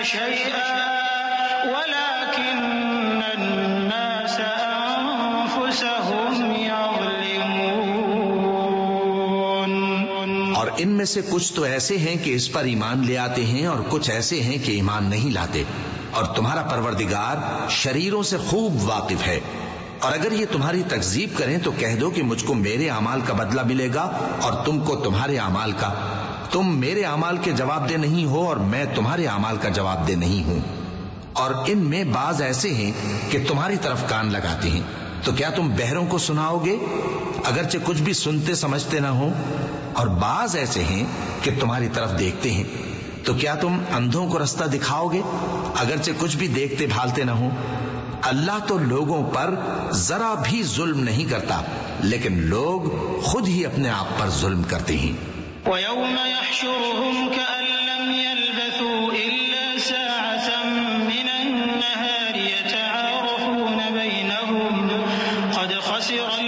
شيئا ولكن الناس أنفسهم يظلمون. اور ان میں سے کچھ تو ایسے ہیں کہ اس پر ایمان لے آتے ہیں اور کچھ ایسے ہیں کہ ایمان نہیں لاتے، اور تمہارا پروردگار شریروں سے خوب واقف ہے. اور اگر یہ تمہاری تکذیب کریں تو کہہ دو کہ مجھ کو میرے اعمال کا بدلہ ملے گا اور تم کو تمہارے اعمال کا. تم میرے اعمال کے جواب دہ نہیں ہو اور میں تمہارے اعمال کا جواب دہ نہیں ہوں. اور ان میں بعض ایسے ہیں کہ تمہاری طرف کان لگاتے ہیں، تو کیا تم بہروں کو سناؤ گے اگرچہ کچھ بھی سنتے سمجھتے نہ ہو؟ اور بعض ایسے ہیں کہ تمہاری طرف دیکھتے ہیں، تو کیا تم اندھوں کو رستہ دکھاؤ گے اگرچہ کچھ بھی دیکھتے بھالتے نہ ہو؟ اللہ تو لوگوں پر ذرا بھی ظلم نہیں کرتا، لیکن لوگ خود ہی اپنے آپ پر ظلم کرتے ہیں. وَيَوْمَ يَحْشُرُهُمْ كَأَن لَّمْ يَلْبَثُوا إِلَّا سَاعَةً مِّنَ النَّهَارِ يَتَعَارَفُونَ بَيْنَهُمْ قَدْ خَسِرَ